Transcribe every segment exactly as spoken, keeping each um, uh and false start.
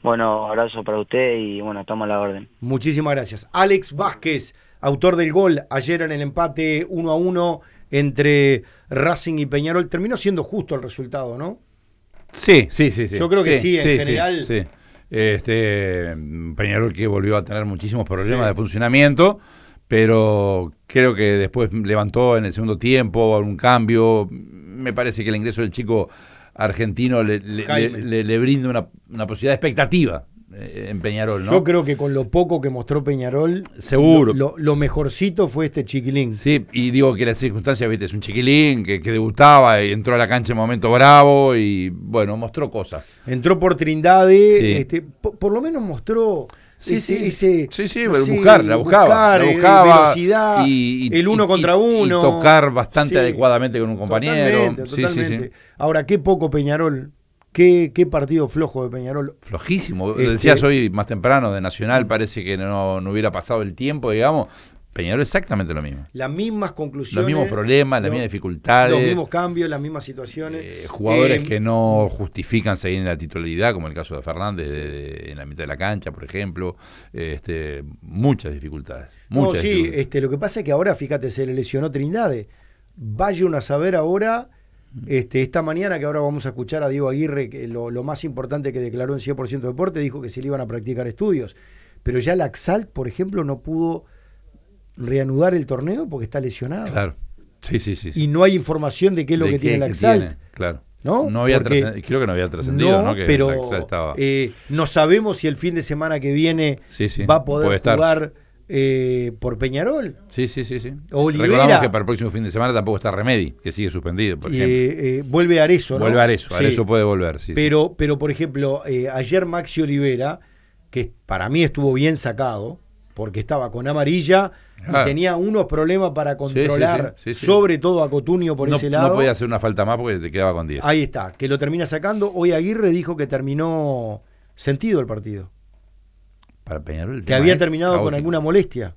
Bueno, abrazo para usted y bueno, estamos a la orden. Muchísimas gracias. Alex Vázquez, autor del gol ayer en el empate uno a uno entre Racing y Peñarol. Terminó siendo justo el resultado, ¿no? Sí, sí, sí, sí. Yo creo que sí, sí, en sí, general. Sí, sí. Este, Peñarol que volvió a tener muchísimos problemas Sí. de funcionamiento, pero creo que después levantó en el segundo tiempo algún cambio. Me parece que el ingreso del chico argentino le, le, le, le, le brinda una, una posibilidad de expectativa eh, en Peñarol, ¿no? Yo creo que con lo poco que mostró Peñarol, seguro. Lo, lo, lo mejorcito fue este chiquilín. Sí, y digo que las circunstancias, viste, es un chiquilín que, que debutaba y entró a la cancha en momento bravo y bueno, mostró cosas. Entró por Trindade, sí. este, por, por lo menos mostró Sí, ese, sí, ese, sí, sí, no sé, buscar, la buscaba, buscar, la buscaba velocidad, y, y, el uno y, contra uno. Y tocar bastante sí, adecuadamente con un compañero. Totalmente, sí, totalmente. Sí, sí. Ahora, qué poco Peñarol, qué, qué partido flojo de Peñarol. Flojísimo. Este, Decías hoy más temprano de Nacional, parece que no, no hubiera pasado el tiempo, digamos. Peñarol exactamente lo mismo. Las mismas conclusiones. Los mismos problemas, las lo, mismas dificultades. Los mismos cambios, las mismas situaciones. Eh, jugadores eh, que no justifican seguir en la titularidad, como el caso de Fernández sí. de, de, en la mitad de la cancha, por ejemplo. Este, muchas dificultades. Muchas no, sí, dificultades. Este, lo que pasa es que ahora, fíjate, se le lesionó Trindade. Vaya uno a saber ahora, este, esta mañana que ahora vamos a escuchar a Diego Aguirre, que lo, lo más importante que declaró en cien por ciento Deporte, dijo que se le iban a practicar estudios. Pero ya Laxalt, por ejemplo, no pudo reanudar el torneo porque está lesionado. Claro. Sí, sí, sí, sí. Y no hay información de qué es lo que tiene Laxalt. Claro. ¿No? No había creo que no había trascendido, ¿no? ¿no? Que pero estaba... eh, no sabemos si el fin de semana que viene sí, sí, va a poder puede jugar eh, por Peñarol. Sí, sí, sí, sí. Olivera. Recordamos que para el próximo fin de semana tampoco está Remedi, que sigue suspendido, por ejemplo. Eh, eh, vuelve Arezzo, ¿no? Vuelve Arezzo, sí. Arezzo puede volver, sí. Pero, sí. pero por ejemplo, eh, ayer Maxi Olivera, que para mí estuvo bien sacado, porque estaba con amarilla claro. y tenía unos problemas para controlar, sí, sí, sí, sí. sobre todo a Cotunio por no, ese lado. No podía hacer una falta más porque te quedaba con diez. Ahí está, que lo termina sacando. Hoy Aguirre dijo que terminó sentido el partido. Para Peñarol el que había terminado caótico. con alguna molestia.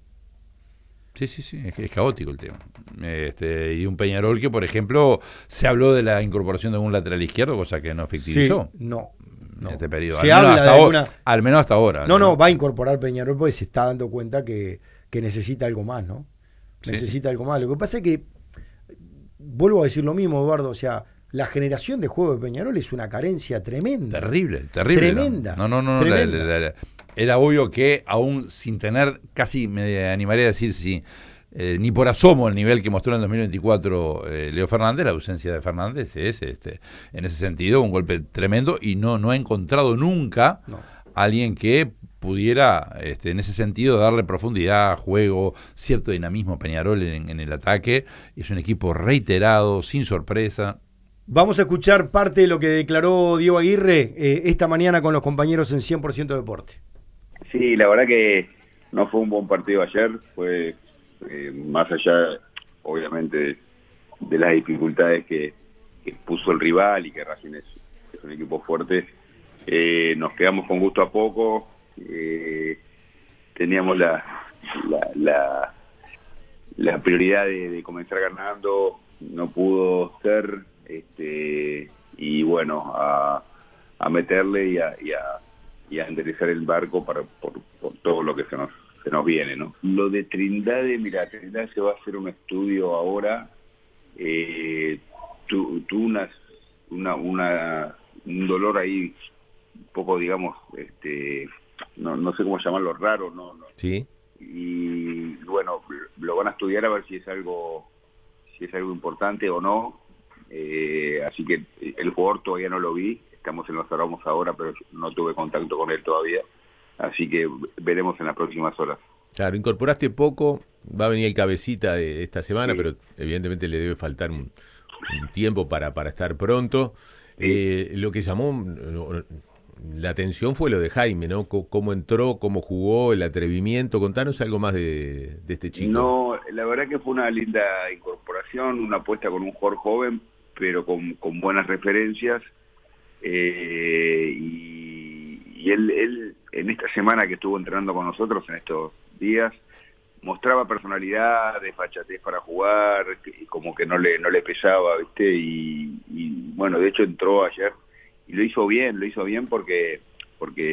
Sí, sí, sí, es, es caótico el tema. Este, y un Peñarol que, por ejemplo, se habló de la incorporación de un lateral izquierdo, cosa que no efectivizó. Sí, no. No. En este periodo. Se al habla de alguna... ahora, al menos hasta ahora. No, no, no, va a incorporar Peñarol porque se está dando cuenta que, que necesita algo más, ¿no? Sí. Necesita algo más. Lo que pasa es que, vuelvo a decir lo mismo, Eduardo, o sea, la generación de juego de Peñarol es una carencia tremenda. Terrible, terrible. Tremenda. No, no, no. no tremenda. la, la, la, era obvio que aún sin tener, casi me animaría a decir, si eh, ni por asomo el nivel que mostró en el dos mil veinticuatro eh, Leo Fernández, la ausencia de Fernández es, este, en ese sentido, un golpe tremendo y no, no ha encontrado nunca no. alguien que pudiera, este, en ese sentido, darle profundidad, juego, cierto dinamismo a Peñarol en, en el ataque. Es un equipo reiterado, sin sorpresa. Vamos a escuchar parte de lo que declaró Diego Aguirre eh, esta mañana con los compañeros en cien por ciento Deporte. Sí, la verdad que no fue un buen partido ayer, fue eh, más allá, obviamente, de, de las dificultades que, que puso el rival y que Racing es, es un equipo fuerte. Eh, nos quedamos con gusto a poco, eh, teníamos la, la, la, la prioridad de, de comenzar ganando, no pudo ser, este, y bueno, a, a meterle y a, y a y a enderezar el barco para, por, por todo lo que se nos, se nos viene, ¿no? Lo de Trindade, mira, Trindade se va a hacer un estudio ahora, eh, tuvo tu una, una, una, un dolor ahí, un poco, digamos, este, no, no sé cómo llamarlo, raro, ¿no? no. Sí. Y bueno, lo van a estudiar a ver si es algo, si es algo importante o no, eh, así que el jugador todavía no lo vi. Estamos en los aromos ahora, pero no tuve contacto con él todavía, así que veremos en las próximas horas. Claro, incorporaste poco, va a venir el cabecita de esta semana, sí. Pero evidentemente le debe faltar un, un tiempo para, para estar pronto. Sí. Eh, lo que llamó la atención fue lo de Jaime, ¿no? C- cómo entró, cómo jugó, el atrevimiento. Contanos algo más de, de este chico. No, la verdad que fue una linda incorporación, una apuesta con un jugador joven, pero con, con buenas referencias. Eh, y, y él, él en esta semana que estuvo entrenando con nosotros, en estos días, mostraba personalidad, desfachatez para jugar, y como que no le no le pesaba, ¿viste? Y, y bueno, de hecho entró ayer y lo hizo bien, lo hizo bien porque porque